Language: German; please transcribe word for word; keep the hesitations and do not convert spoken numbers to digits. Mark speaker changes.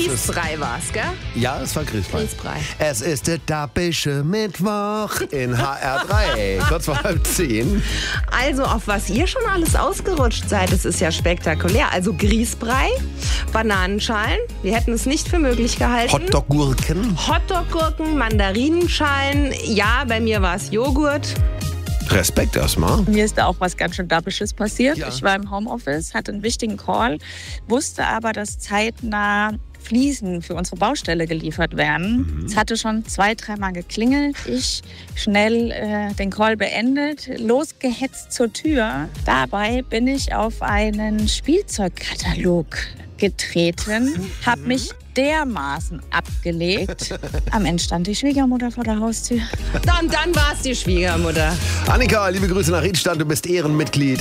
Speaker 1: Grießbrei war's, gell?
Speaker 2: Ja, es war Grießbrei.
Speaker 1: Grießbrei.
Speaker 2: Es ist der Dappische Mittwoch in H R drei. Kurz vor halb zehn.
Speaker 1: Also, auf was ihr schon alles ausgerutscht seid, das ist ja spektakulär. Also Grießbrei, Bananenschalen, wir hätten es nicht für möglich gehalten.
Speaker 2: Hotdog-Gurken.
Speaker 1: Hotdog-Gurken, Mandarinenschalen, ja, bei mir war es Joghurt.
Speaker 2: Respekt erstmal.
Speaker 3: Mir ist da auch was ganz schön Dabisches passiert.
Speaker 2: Ja.
Speaker 3: Ich war im Homeoffice, hatte einen wichtigen Call, wusste aber, dass zeitnah Fliesen für unsere Baustelle geliefert werden. Mhm. Es hatte schon zwei, dreimal geklingelt. Ich schnell äh, den Call beendet, losgehetzt zur Tür. Dabei bin ich auf einen Spielzeugkatalog getreten, mhm. habe mich dermaßen abgelegt. Am Ende stand die Schwiegermutter vor der Haustür.
Speaker 1: Dann, dann war es die Schwiegermutter.
Speaker 2: Annika, liebe Grüße nach Riedstadt, du bist Ehrenmitglied.